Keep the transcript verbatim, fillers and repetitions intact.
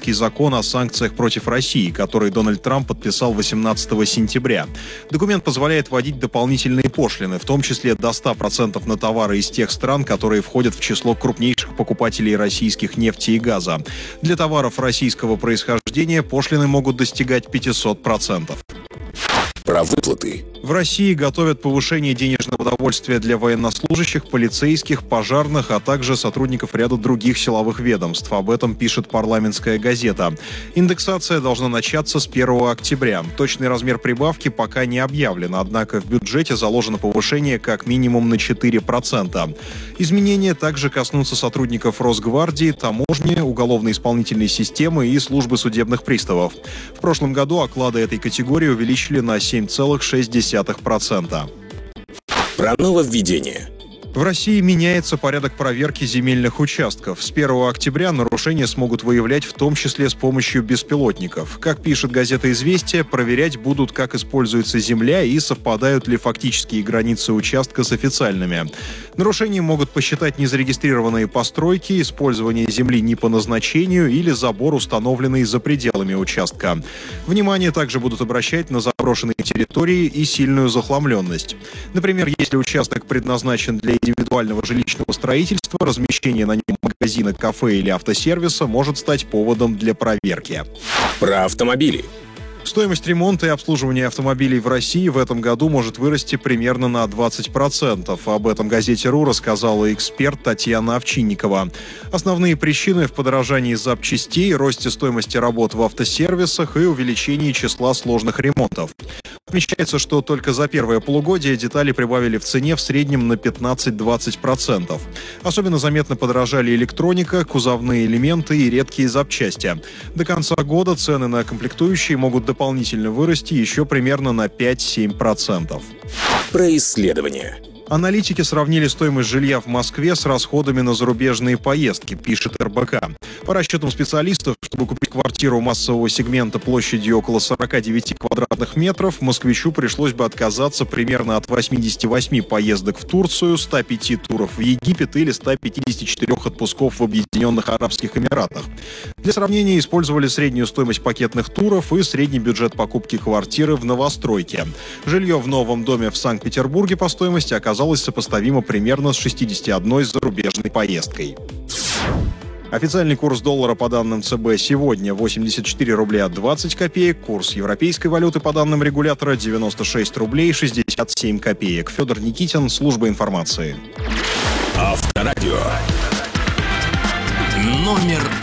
президентский закон о санкциях против России, который Дональд Трамп подписал восемнадцатого сентября. Документ позволяет вводить дополнительные пошлины, в том числе до ста процентов на товары из тех стран, которые входят в число крупнейших покупателей российских нефти и газа. Для товаров российского происхождения пошлины могут достигать пятьсот процентов. Про выплаты. В России готовят повышение денежного довольствия для военнослужащих, полицейских, пожарных, а также сотрудников ряда других силовых ведомств. Об этом пишет «Парламентская газета». Индексация должна начаться с первого октября. Точный размер прибавки пока не объявлен, однако в бюджете заложено повышение как минимум на четыре процента. Изменения также коснутся сотрудников Росгвардии, таможни, уголовно-исполнительной системы и службы судебных приставов. В прошлом году оклады этой категории увеличили на семь целых шесть десятых процента. Про нововведение. В России меняется порядок проверки земельных участков. С первого октября нарушения смогут выявлять в том числе с помощью беспилотников. Как пишет газета «Известия», проверять будут, как используется земля и совпадают ли фактические границы участка с официальными. Нарушения могут посчитать незарегистрированные постройки, использование земли не по назначению или забор, установленный за пределами участка. Внимание также будут обращать на заброшенные территории и сильную захламленность. Например, если участок предназначен для индивидуального жилищного строительства, размещение на нем магазина, кафе или автосервиса может стать поводом для проверки. Про автомобили. Стоимость ремонта и обслуживания автомобилей в России в этом году может вырасти примерно на двадцать процентов. Об этом газете «Ру» рассказала эксперт Татьяна Овчинникова. Основные причины в подорожании запчастей, росте стоимости работ в автосервисах и увеличении числа сложных ремонтов. Отмечается, что только за первое полугодие детали прибавили в цене в среднем на пятнадцать-двадцать процентов. Особенно заметно подорожали электроника, кузовные элементы и редкие запчасти. До конца года цены на комплектующие могут дополнительно вырасти еще примерно на пять-семь процентов. Про исследования. Аналитики сравнили стоимость жилья в Москве с расходами на зарубежные поездки, пишет эр бэ ка. По расчетам специалистов, чтобы купить квартиру массового сегмента площадью около сорок девять квадратных метров, москвичу пришлось бы отказаться примерно от восемьдесят восемь поездок в Турцию, ста пяти туров в Египет или ста пятидесяти четырёх отпусков в Объединенных Арабских Эмиратах. Для сравнения использовали среднюю стоимость пакетных туров и средний бюджет покупки квартиры в новостройке. Жилье в новом доме в Санкт-Петербурге по стоимости оказалось сопоставимо примерно с шестьдесят одной зарубежной поездкой. Официальный курс доллара по данным цэ бэ сегодня восемьдесят четыре рубля двадцать копеек, курс европейской валюты по данным регулятора девяносто шесть рублей шестьдесят семь копеек. Федор Никитин, служба информации. Авторадио. Номер